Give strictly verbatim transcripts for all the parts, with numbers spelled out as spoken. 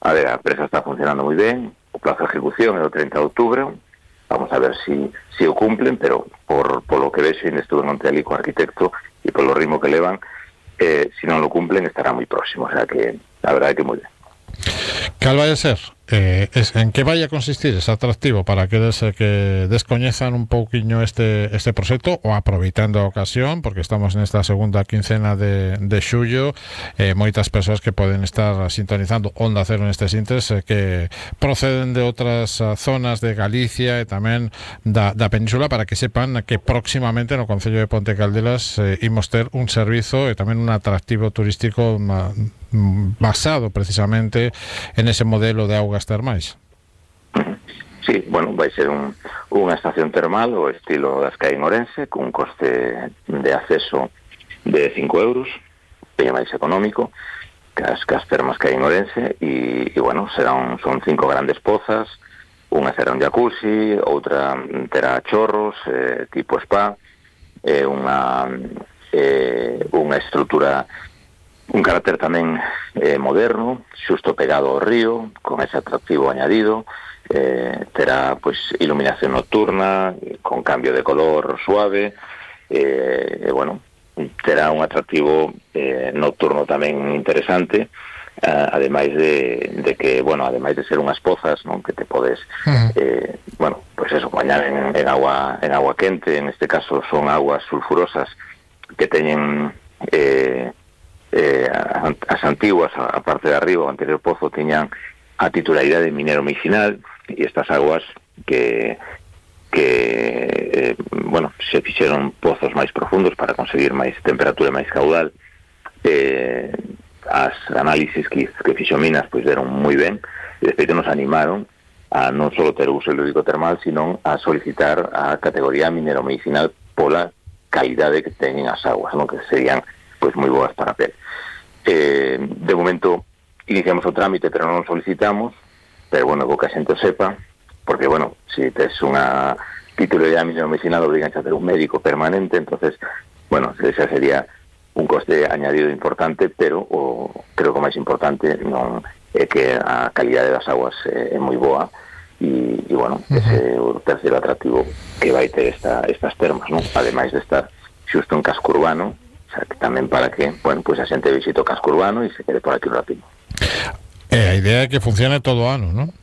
a ver, a presa está funcionando moi ben, o plazo de ejecución é o trinta de outubro, vamos a ver si, si o cumplen, pero por, por lo que vexo, e estuve onte ali co arquitecto, e polo ritmo que levan, eh, si non lo cumplen estará moi próximo, o sea que a verdade que moi ben. Cal vai a ser? Eh, es, en que vai a consistir ese atractivo para aqueles que descoñezan un pouquiño este este proxecto, ou aproveitando a ocasión, porque estamos nesta segunda quincena de, de xullo, eh, moitas persoas que poden estar sintonizando Onda Cero nestes intres, eh, que proceden de outras uh, zonas de Galicia e tamén da, da península, para que sepan que próximamente no Concello de Ponte Caldelas eh, imos ter un servizo e tamén un atractivo turístico uh, basado precisamente en ese modelo de augas termais. Sí, bueno, vai ser un, unha estación termal o estilo das que hai en Ourense, cun coste de acceso de cinco euros, bem máis económico que as, que as termas que hai en Ourense, e, e bueno, serán, son cinco grandes pozas, unha será un jacuzzi, outra terá chorros, eh, tipo spa, eh, unha, eh, unha estrutura, un carácter tamén eh, moderno, xusto pegado ao río, con ese atractivo añadido, eh, terá pois iluminación nocturna, con cambio de color suave, eh, e bueno, terá un atractivo eh, nocturno tamén interesante, eh, ademais de, de que, bueno, ademais de ser unhas pozas, non, que te podes, eh, bueno, pois eso, bañar en, en agua en agua quente, en este caso son aguas sulfurosas que teñen eh, Eh, as antiguas, a parte de arriba, o anterior pozo, teñan a titularidade de minero medicinal, e estas aguas que que eh, bueno, se fixeron pozos máis profundos para conseguir máis temperatura e máis caudal. Eh, as análisis que, que fixo Minas pois deron moi ben, e despois nos animaron a non só ter uso lúdico termal, sino a solicitar a categoría minero medicinal pola calidade que teñen as aguas, non, que serían pois moi boas para a pel. Eh, de momento iniciamos o trámite, pero non solicitamos, pero bueno, que a xente o sepa, porque bueno, se si tes unha titularidade minero medicinal obrigan a ter un médico permanente, entonces, bueno, esa sería un coste añadido importante, pero o, creo que o máis importante non é que a calidade das aguas é, é moi boa, e, e bueno, uh-huh. ese é o terceiro atractivo que vai ter esta, estas termas, non? Ademais de estar xusto en casco urbano, o sea, que tamén para que, bueno, pois pues a xente visite o casco urbano e se quede por aquí rápido. E a idea é que funcione todo o ano, non?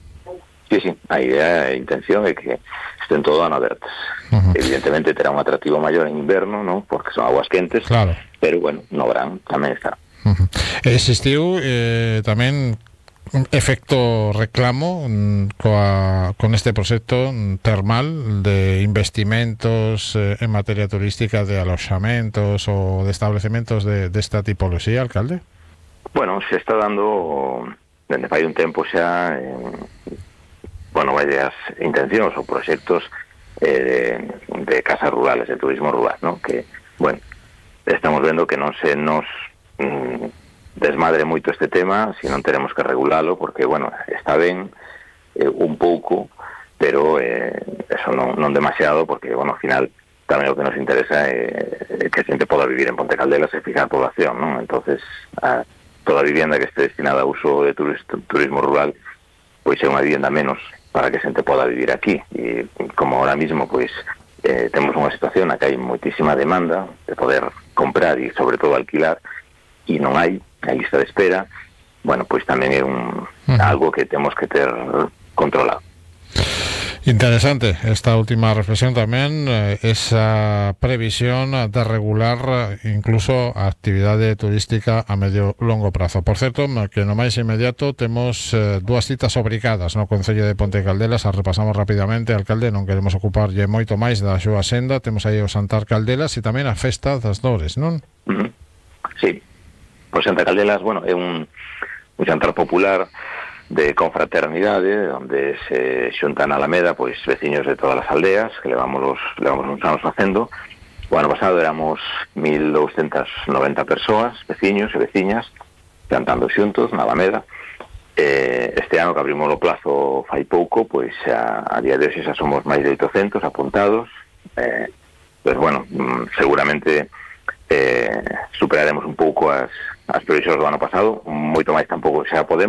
Sí, sí, a idea e a intención é que estén todo o ano abertas. Uh-huh. Evidentemente terá un atractivo maior en inverno, non? Porque son aguas quentes, claro. Pero bueno, no verán tamén está. Uh-huh. Existiu eh, tamén un efecto reclamo coa, con este proxecto termal de investimentos eh, en materia turística, de aloxamentos ou de establecementos de, desta tipoloxía, alcalde? Bueno, se está dando dende fai un tempo xa en, bueno, varias intencións ou proxectos eh, de, de casas rurales, de turismo rural, ¿no? Que, bueno, estamos vendo que non se nos mm, desmadre moito este tema, si non teremos que regulalo, porque, bueno, está ben eh, un pouco, pero eh, eso non, non demasiado, porque, bueno, ao final tamén o que nos interesa é eh, que a xente poda vivir en Ponte Caldelas e fijar población, non? Entonces, a, toda vivienda que este destinada a uso de turismo, turismo rural, pois é unha vivienda menos para que a xente poda vivir aquí, e como ahora mismo, pois, eh, temos unha situación na que hai moitísima demanda de poder comprar e, sobre todo, alquilar, e non hai a lista de espera, bueno, pois tamén é un uh-huh. algo que temos que ter controlado. Interesante esta última reflexión tamén, eh, esa previsión de regular incluso a actividade turística a medio longo prazo. Por certo, que no máis inmediato temos eh, dúas citas obrigadas no Concello de Ponte Caldelas, as repasamos rapidamente, alcalde, non queremos ocuparlle moito máis da súa senda. Temos aí o Santar Caldelas e tamén a Festa das Dores, non? Uh-huh. Sí, pois Santar Caldelas, bueno, é un, un xantar popular de confraternidade, onde se xuntan a Alameda, pois veciños de todas as aldeas, que levamos, los, levamos uns anos facendo. O ano pasado éramos mil doscientas noventa persoas, veciños e veciñas, cantando xuntos na Alameda. Eh, este ano que abrimos o plazo fai pouco, pois a, a día de hoxe xa somos máis de oitocentos apuntados. Eh, pois bueno, seguramente eh, superaremos un pouco as, as previsiones do ano pasado, moito máis tampouco xa podemos.